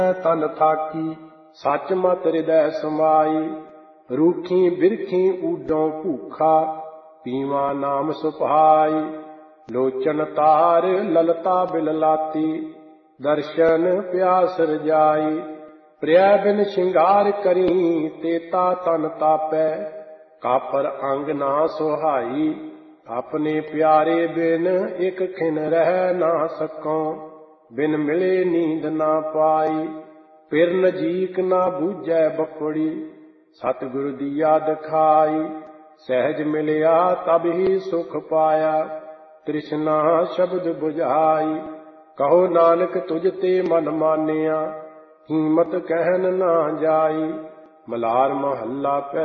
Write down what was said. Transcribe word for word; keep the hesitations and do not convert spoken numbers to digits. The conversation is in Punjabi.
ਤਨ ਥਾਕੀ ਸੱਚ ਮਤ ਹਿਰਦੈ ਸਮਾਈ। ਰੂਖੀ ਬਿਰਖੀ ਊਡੋਂ ਭੂਖਾ ਪੀਵਾ ਨਾਮ ਸੁਭਾਈ। ਲੋਚਨ ਤਾਰ ਲਲਤਾ ਬਿਲ ਲਾਤੀ ਦਰਸ਼ਨ ਪਿਆਸ ਰਜਾਈ। ਪ੍ਰਿਆ ਬਿਨ ਸ਼ਿੰਗਾਰ ਕਰੀ ਤੇਤਾ ਤਨ ਤਾਪੈ ਕਾਪਰ ਅੰਗ ਨਾ ਸੁਹਾਈ। ਆਪਣੇ ਪਿਆਰੇ ਬਿਨ ਇੱਕ ਖਿਨ ਰਹਿ ਨਾ ਸਕੋਂ ਬਿਨ ਮਿਲੇ ਨੀਂਦ ਨਾ ਪਾਈ। ਫਿਰ ਨਜੀਕ ਨਾ ਬੂਝੈ ਬਪੜੀ ਸਤਿਗੁਰ ਦੀ ਯਾਦ ਖਾਈ। ਸਹਿਜ ਮਿਲਿਆ ਤਬ ਹੀ ਸੁਖ ਪਾਇਆ ਤ੍ਰਿਸ਼ਨਾ ਸ਼ਬਦ ਬੁਝਾਈ। ਕਹੋ ਨਾਨਕ ਤੁਝ ਤੇ ਮਨ ਮਾਨਿਆ ਕੀਮਤ ਕਹਿਨ ਨਾ ਜਾਈ। ਮਲਾਰ ਮਹੱਲਾ ਪਹਿਲਾ।